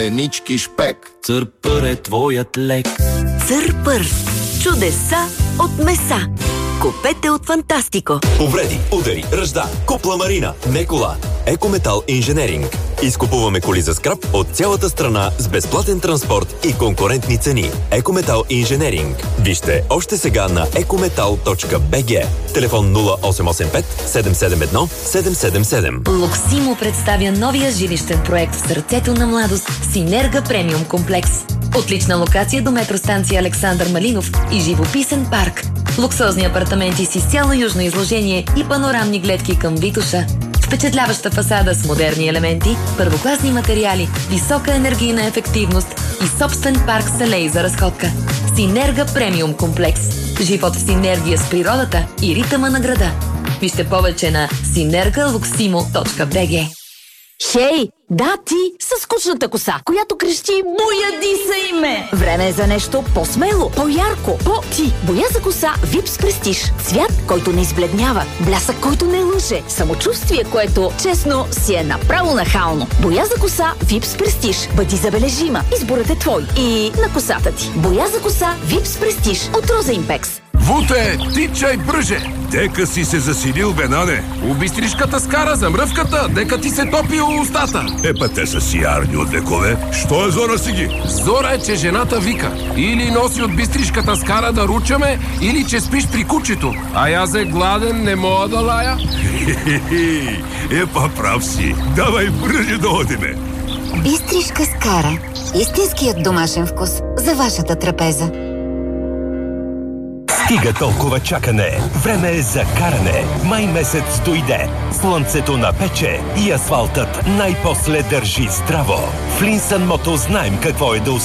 Енички шпек. Църпър е твоят лек. Църпър. Чудеса от меса. Купете от Фантастико. Повреди, удари, ръжда, купла Марина, не кола. Екометал Инженеринг. Изкупуваме коли за скрап от цялата страна с безплатен транспорт и конкурентни цени. Екометал Инженеринг. Вижте още сега на ecometal.bg. Телефон 0885 771 777. Локсимо представя новия жилищен проект в сърцето на младост Синерга премиум комплекс. Отлична локация до метростанция Александър Малинов и живописен парк. Луксозни апартаменти с изцяло южно изложение и панорамни гледки към Витоша. Впечатляваща фасада с модерни елементи, първокласни материали, висока енергийна ефективност и собствен парк с алеи за разходка. Синерга премиум комплекс. Живот в синергия с природата и ритъма на града. Вижте повече на sinergaluximo.bg. Хей, да ти с скучната коса, която крещи "Бояди се име". Време е за нещо по-смело, по-ярко, по-ти. Боя за коса Випс Престиж. Цвят, който не избледнява, блясък, който не лъже, самочувствие, което, честно, си е направо нахално. Боя за коса Випс Престиж. Бъди забележима. Изборът е твой и на косата ти. Боя за коса Випс Престиж от Роза Импекс. Вуте, тичай бръже! Дека си се засилил, Бенане? Убистришката скара за мръвката, дека ти се топи устата. Епа те са сиярни от лекове. Що е зора си ги? Зора е, че жената вика. Или носи от бистришката скара да ручаме, или че спиш при кучето. А аз е гладен, не мога да лая. Епа прав си. Давай бръже да одиме. Бистришка скара. Истинският домашен вкус за вашата трапеза. Стига толкова чакане. Време е за каране. Май месец дойде. Слънцето напече и асфалтът най-после държи здраво. В Линсън Мото знаем какво е да